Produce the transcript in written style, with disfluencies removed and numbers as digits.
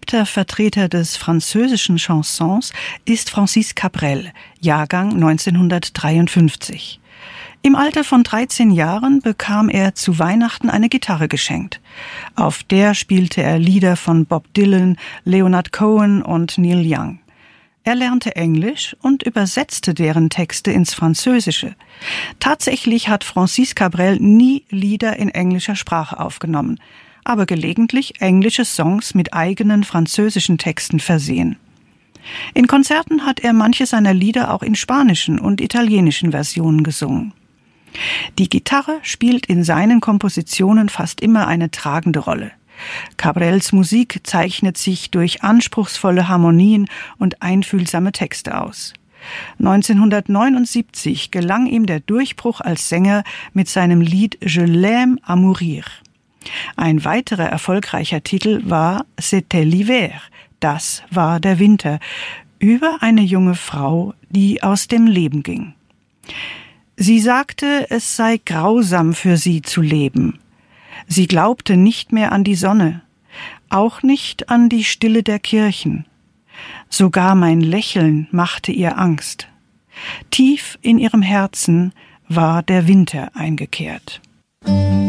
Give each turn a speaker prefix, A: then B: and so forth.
A: beliebter Vertreter des französischen Chansons ist Francis Cabrel, Jahrgang 1953. Im Alter von 13 Jahren bekam er zu Weihnachten eine Gitarre geschenkt. Auf der spielte er Lieder von Bob Dylan, Leonard Cohen und Neil Young. Er lernte Englisch und übersetzte deren Texte ins Französische. Tatsächlich hat Francis Cabrel nie Lieder in englischer Sprache aufgenommen, aber gelegentlich englische Songs mit eigenen französischen Texten versehen. In Konzerten hat er manche seiner Lieder auch in spanischen und italienischen Versionen gesungen. Die Gitarre spielt in seinen Kompositionen fast immer eine tragende Rolle. Cabrels Musik zeichnet sich durch anspruchsvolle Harmonien und einfühlsame Texte aus. 1979 gelang ihm der Durchbruch als Sänger mit seinem Lied Je l'aime à mourir. Ein weiterer erfolgreicher Titel war C'était l'hiver, das war der Winter, über eine junge Frau, die aus dem Leben ging. Sie sagte, es sei grausam für sie zu leben. Sie glaubte nicht mehr an die Sonne, auch nicht an die Stille der Kirchen. Sogar mein Lächeln machte ihr Angst. Tief in ihrem Herzen war der Winter eingekehrt.